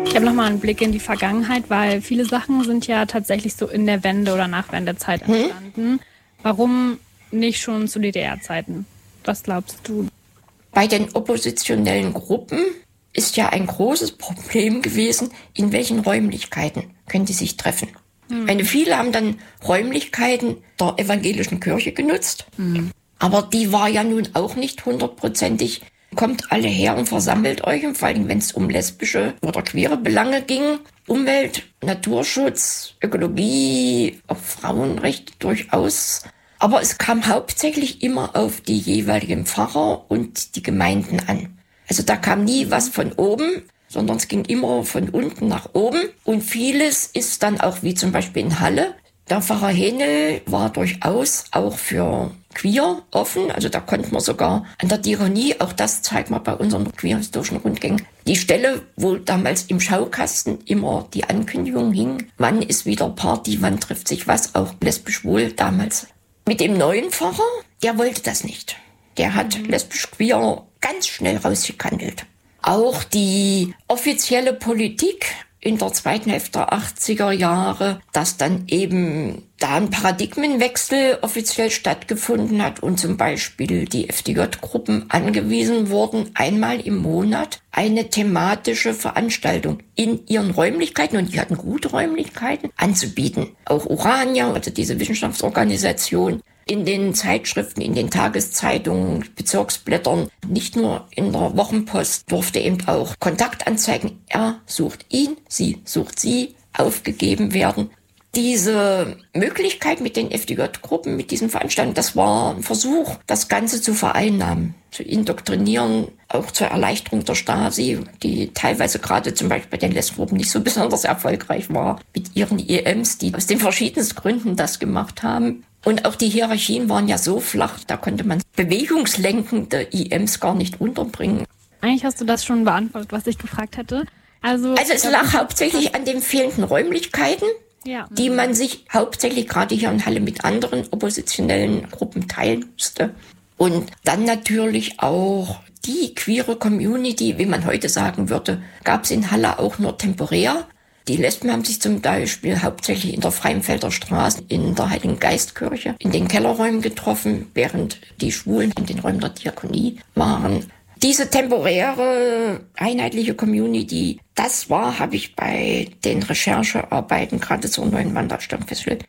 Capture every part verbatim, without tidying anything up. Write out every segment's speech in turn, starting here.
Ich habe nochmal einen Blick in die Vergangenheit, weil viele Sachen sind ja tatsächlich so in der Wende- oder Nachwendezeit entstanden. Hm? Warum nicht schon zu D D R-Zeiten? Was glaubst du? Bei den oppositionellen Gruppen ist ja ein großes Problem gewesen, in welchen Räumlichkeiten können die sich treffen. Hm. Eine, viele haben dann Räumlichkeiten der evangelischen Kirche genutzt, hm. aber die war ja nun auch nicht hundertprozentig. Kommt alle her und versammelt euch, und vor allem wenn es um lesbische oder queere Belange ging. Umwelt, Naturschutz, Ökologie, auch Frauenrechte durchaus. Aber es kam hauptsächlich immer auf die jeweiligen Pfarrer und die Gemeinden an. Also da kam nie was von oben, sondern es ging immer von unten nach oben. Und vieles ist dann auch, wie zum Beispiel in Halle, der Pfarrer Henel war durchaus auch für queer offen. Also da konnte man sogar an der Diakonie, auch das zeigt man bei unseren queer-historischen Rundgängen, die Stelle, wo damals im Schaukasten immer die Ankündigung hing, wann ist wieder Party, wann trifft sich was, auch lesbisch-schwul damals. Mit dem neuen Pfarrer, der wollte das nicht. Der hat mhm. lesbisch-queer ganz schnell rausgekandelt. Auch die offizielle Politik in der zweiten Hälfte der achtziger Jahre, dass dann eben da ein Paradigmenwechsel offiziell stattgefunden hat und zum Beispiel die F D J-Gruppen angewiesen wurden, einmal im Monat eine thematische Veranstaltung in ihren Räumlichkeiten, und die hatten gute Räumlichkeiten, anzubieten. Auch Urania, also diese Wissenschaftsorganisation, in den Zeitschriften, in den Tageszeitungen, Bezirksblättern, nicht nur in der Wochenpost, durfte eben auch Kontaktanzeigen, er sucht ihn, sie sucht sie, aufgegeben werden. Diese Möglichkeit mit den F D J-Gruppen, mit diesen Veranstaltungen, das war ein Versuch, das Ganze zu vereinnahmen, zu indoktrinieren, auch zur Erleichterung der Stasi, die teilweise gerade zum Beispiel bei den Lesbengruppen nicht so besonders erfolgreich war, mit ihren I Ms, die aus den verschiedensten Gründen das gemacht haben. Und auch die Hierarchien waren ja so flach, da konnte man bewegungslenkende I Ms gar nicht unterbringen. Eigentlich hast du das schon beantwortet, was ich gefragt hätte. Also, also es lag hauptsächlich an den fehlenden Räumlichkeiten, ja. die man sich hauptsächlich gerade hier in Halle mit anderen oppositionellen Gruppen teilen musste. Und dann natürlich auch die queere Community, wie man heute sagen würde, gab es in Halle auch nur temporär. Die Lesben haben sich zum Beispiel hauptsächlich in der Freienfelder Straße, in der Heiligen Geistkirche, in den Kellerräumen getroffen, während die Schwulen in den Räumen der Diakonie waren. Diese temporäre, einheitliche Community, das war, habe ich bei den Recherchearbeiten gerade zur neuen Wanderstadt festgestellt,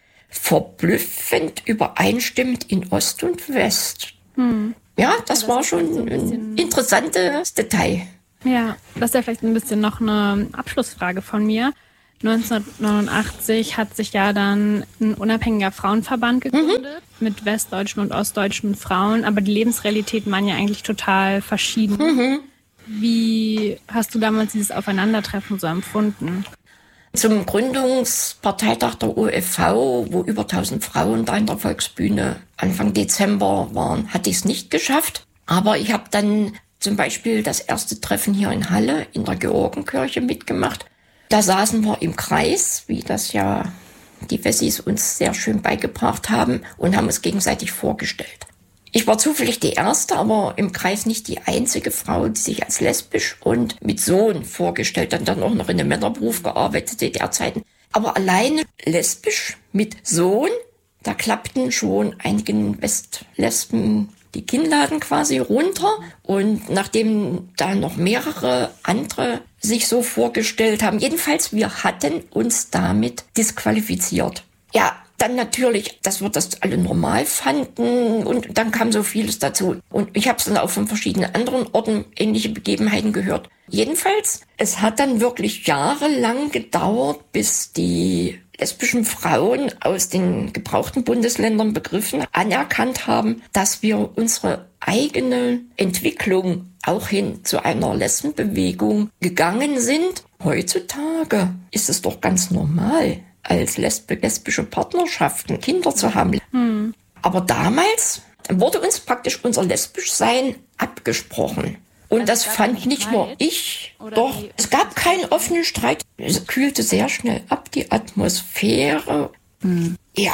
verblüffend übereinstimmend in Ost und West. Hm. Ja, das, ja, das war schon so ein, ein interessantes Detail. Ja, das ist ja vielleicht ein bisschen noch eine Abschlussfrage von mir. neunzehnhundertneunundachtzig hat sich ja dann ein unabhängiger Frauenverband gegründet mhm. mit westdeutschen und ostdeutschen Frauen, aber die Lebensrealitäten waren ja eigentlich total verschieden. Mhm. Wie hast du damals dieses Aufeinandertreffen so empfunden? Zum Gründungsparteitag der O F V, wo über tausend Frauen da in der Volksbühne Anfang Dezember waren, hatte ich es nicht geschafft. Aber ich habe dann zum Beispiel das erste Treffen hier in Halle in der Georgenkirche mitgemacht. Da saßen wir im Kreis, wie das ja die Wessis uns sehr schön beigebracht haben, und haben uns gegenseitig vorgestellt. Ich war zufällig die erste, aber im Kreis nicht die einzige Frau, die sich als lesbisch und mit Sohn vorgestellt hat, dann auch noch in einem Männerberuf gearbeitet in der Zeiten. Aber alleine lesbisch mit Sohn, da klappten schon einigen Westlesben die Kinnladen quasi runter, und nachdem da noch mehrere andere sich so vorgestellt haben, jedenfalls wir hatten uns damit disqualifiziert. Ja, dann natürlich, dass wir das alle normal fanden, und dann kam so vieles dazu. Und ich habe es dann auch von verschiedenen anderen Orten ähnliche Begebenheiten gehört. Jedenfalls, es hat dann wirklich jahrelang gedauert, bis die lesbischen Frauen aus den gebrauchten Bundesländern begriffen, anerkannt haben, dass wir unsere eigene Entwicklung auch hin zu einer Lesbenbewegung gegangen sind. Heutzutage ist es doch ganz normal, als lesb- lesbische Partnerschaften Kinder zu haben. Hm. Aber damals wurde uns praktisch unser Lesbischsein abgesprochen. Und also das fand nicht Streit, nur ich, doch, wie? Es gab keinen offenen Streit. Es kühlte sehr schnell ab, die Atmosphäre. Hm. Ja,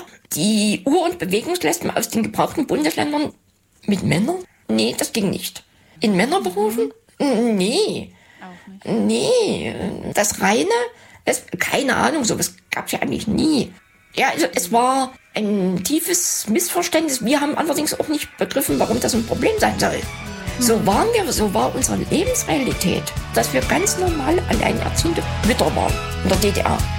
die Ur- und Bewegungslesben aus den gebrauchten Bundesländern mit Männern? Nee, das ging nicht. In Männerberufen? Mhm. Nee. Nee, das reine, es, keine Ahnung, sowas gab es ja eigentlich nie. Ja, also es war ein tiefes Missverständnis. Wir haben allerdings auch nicht begriffen, warum das ein Problem sein soll. So waren wir, so war unsere Lebensrealität, dass wir ganz normal alleinerziehende Mütter waren in der D D R.